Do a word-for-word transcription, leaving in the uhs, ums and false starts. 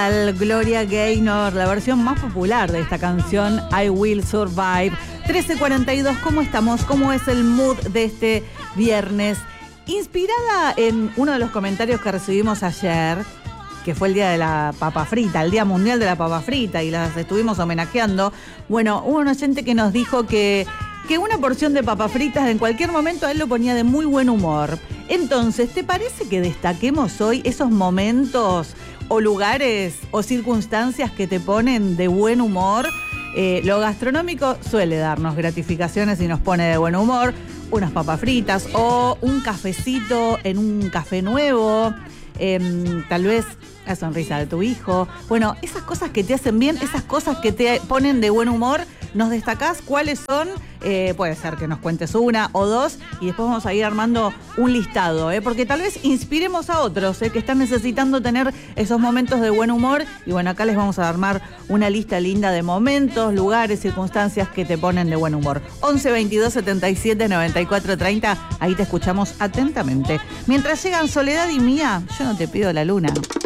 Gloria Gaynor, la versión más popular de esta canción, I Will Survive. trece cuarenta y dos, ¿cómo estamos? ¿Cómo es el mood de este viernes? Inspirada en uno de los comentarios que recibimos ayer, que fue el día de la papa frita, el día mundial de la papa frita, y las estuvimos homenajeando. Bueno, hubo un oyente que nos dijo que, que una porción de papas fritas en cualquier momento a él lo ponía de muy buen humor. Entonces, ¿te parece que destaquemos hoy esos momentos o lugares o circunstancias que te ponen de buen humor? Eh, lo gastronómico suele darnos gratificaciones y nos pone de buen humor. Unas papas fritas o un cafecito en un café nuevo, eh, tal vez la sonrisa de tu hijo. Bueno, esas cosas que te hacen bien, esas cosas que te ponen de buen humor, ¿nos destacás cuáles son? Eh, puede ser que nos cuentes una o dos y después vamos a ir armando un listado, ¿eh? Porque tal vez inspiremos a otros, ¿eh? Que están necesitando tener esos momentos de buen humor. Y bueno, acá les vamos a armar una lista linda de momentos, lugares, circunstancias que te ponen de buen humor. once veintidós setenta y siete noventa y cuatro treinta, ahí te escuchamos atentamente. Mientras llegan Soledad y Mía, yo no te pido la luna.